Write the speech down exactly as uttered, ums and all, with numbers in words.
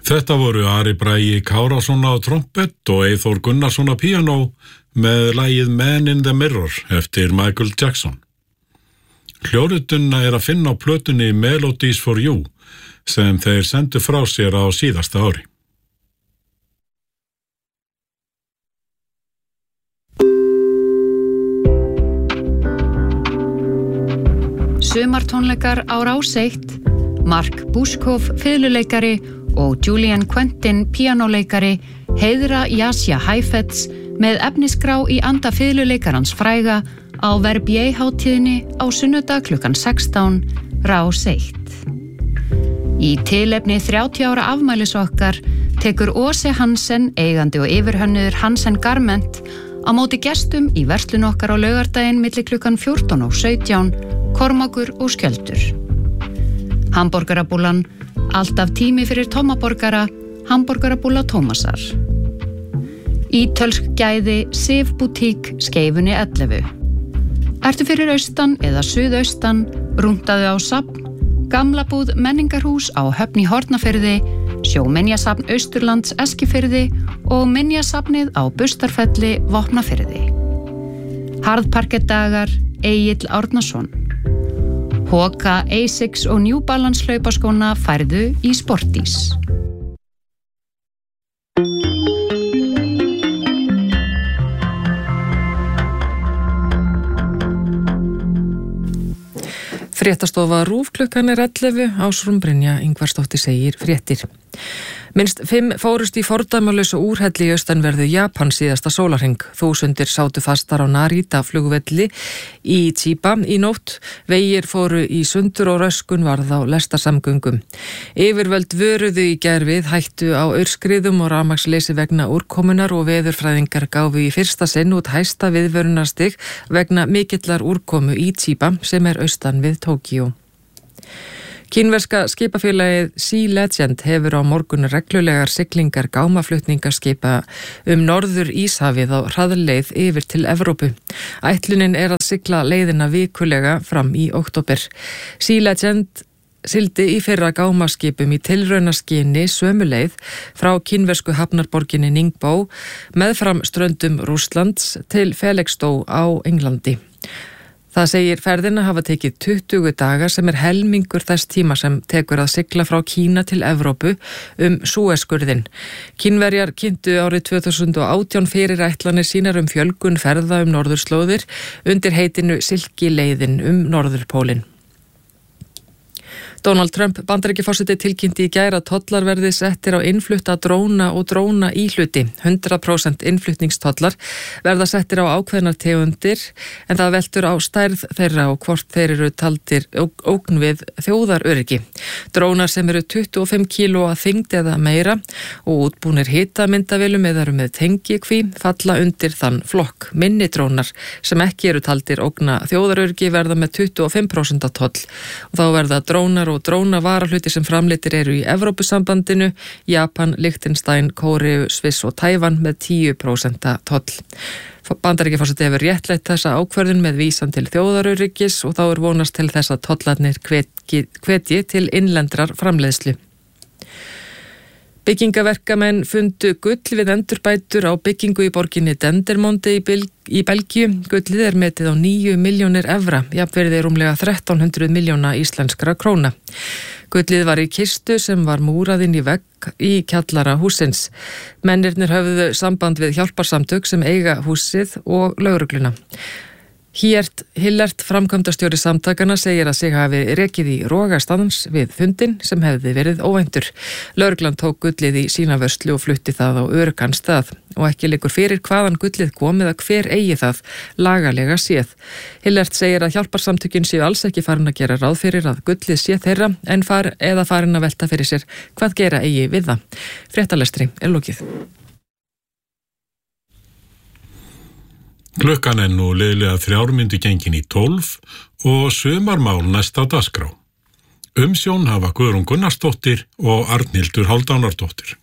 Þetta voru Ari Bragi Kárason á trompett og Eyþór Gunnarsson á píanó með lagið Man in the Mirror eftir Michael Jackson. Hljóritunna er að finna á plötunni Melodies for You sem þeir sendu frá sér á síðasta ári. Sumartónleikar á Rás eitt, Mark Bushkov fiðluleikari og Julian Quentin píanóleikari heiðra Jasja Heifetz með efnisgrá í anda fiðluleikarans fræga á Verbier-hátíðinni á sunnudag klukkan sextán, Rás eitt. Í tilefni þrjátíu ára afmælis okkar tekur Åse Hansen, eigandi og yfirhönnuður Hansen Garment, á móti gestum í verslun okkar á laugardaginn milli klukkan fjórtán og sautján, Kormákur og Skjöldur. Hamborgarabúlan, alltaf tími fyrir tómaborgara, hamborgarabúla Tómasar. Ítölsk gæði Sif Boutique Skeifunni ellefu. Ertu fyrir austan eða suðaustan, rúntaðu á safn, Gamla búð menningarhús á Höfn í Hornafirði, Sjóminjasafn Austurlands Eskifirði og Minjasafnið á Bustarfelli Vopnafirði. Harðparkettdagar Egill Árnason. Hoka, Asics og New Balance hlaupaskóna færðu í Sportís. Fréttastofa RÚV klukkan er ellefu, Ásrún Brynja Ingvarsdóttir segir fréttir. Minnst fimm fórust í fordæmalausu úrhelli í austanverðu Japan síðasta sólarhring. Þúsundir sátu fastar á Narita flugvelli í Chiba í nótt. Vegir fóru í sundur og röskun varð á lestarsamgöngum. Yfirvöld vöruðu í gær við hættu á aurskriðum og rafmagnsleysi vegna úrkomunar og veðurfræðingar gáfu í fyrsta sinn út hæsta viðvörunarstig vegna mikillar úrkomu í Chiba sem er austan við Tókíó. Kínverska skipafélagið Sea Legend hefur á morgun reglulegar siglingar gámaflutningaskipa um norður Íshafið á hraðleið yfir til Evrópu. Ætlunin er að sigla leiðina vikulega fram í október. Sea Legend sigldi í fyrra gámaskipum í tilraunaskyni sömu leið frá kínversku hafnarborginni Ningbo meðfram ströndum Rússlands til Felixstowe á Englandi. Það segir ferðina hafa tekið tuttugu daga sem er helmingur þess tíma sem tekur að sigla frá Kína til Evrópu um Súesskurðinn. Kínverjar kynntu árið tvö þúsund og átján fyrirætlanir sínar um fjölgun ferða um norðurslóðir undir heitinu Silkileiðin um norðurpólinn. Donald Trump Bandaríkjaforseti tilkynnti í gær að tollar verði settir á innflutta dróna og dróna íhluti. hundrað prósent innflutningstollar verða settir á ákveðnar tegundir en það veltur á stærð þeirra og hvort þeir eru taldir ógn við þjóðaröryggi. Drónar sem eru tuttugu og fimm kíló að þyngd eða meira og útbúnir hitamyndavélum eða eru með tengikví falla undir þann flokk. Minni drónar sem ekki eru taldir ógna þjóðaröryggi verða með tuttugu og fimm prósent toll og þá verða drónar og dróna varahluti sem framleiddir eru í Evrópusambandinu, Japan, Liechtenstein, Kóreu, Sviss og Tævan með tíu prósent toll. Bandaríkjaforseti hefur réttlætt þessa ákvörðun með vísan til þjóðaröryggis og þá er vonast til þess að tollarnir hvetji, hvetji til innlendrar framleiðslu. Byggingaverkamenn fundu gull við endurbætur á byggingu í borginni Dendermonde í, í Belgíu. Gullið er metið á níu milljónir evra, jafnvirði rúmlega þrettán hundruð milljóna íslenskra króna. Gullið var í kistu sem var múrað inn í vegg í kjallara hússins. Mennirnir höfðu samband við hjálparsamtök sem eiga húsið og lögregluna. Hjert Hillert, framkvæmdastjóri samtakana, segir að sig hafi rekið í rogastans við fundin sem hefði verið óvæntur. Lögreglan tók gullið í sína vörslu og flutti það á öruggan stað og ekki liggur fyrir hvaðan gullið kom eða hver eigi það lagalega séð. Hillert segir að hjálparsamtökin séu alls ekki farin að gera ráð fyrir að gullið sé þeirra en far eða farin að velta fyrir sér hvað gera eigi við það. Fréttalestri er lokið. Klukkan er nú liðlega þrjár mínútur gengin í tólf og sumarmál næsta dagskrá. Umsjón hafa Guðrún Gunnarsdóttir og Arnhildur Hálfdánardóttir.